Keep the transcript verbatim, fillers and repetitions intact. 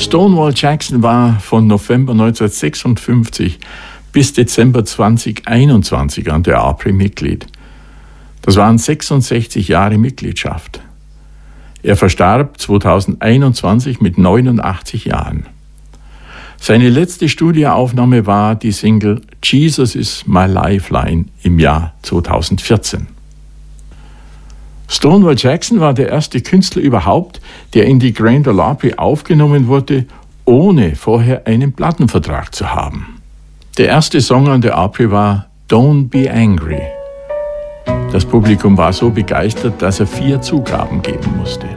Stonewall Jackson war von November neunzehnhundertsechsundfünfzig bis Dezember zweitausendeinundzwanzig an der Opry Mitglied. Das waren sechsundsechzig Jahre Mitgliedschaft. Er verstarb zweitausendeinundzwanzig mit neunundachtzig Jahren. Seine letzte Studioaufnahme war die Single Jesus is my Lifeline im Jahr zweitausendvierzehn. Stonewall Jackson war der erste Künstler überhaupt, der in die Grand Ole Opry aufgenommen wurde, ohne vorher einen Plattenvertrag zu haben. Der erste Song an der Opry war Don't Be Angry. Das Publikum war so begeistert, dass er vier Zugaben geben musste.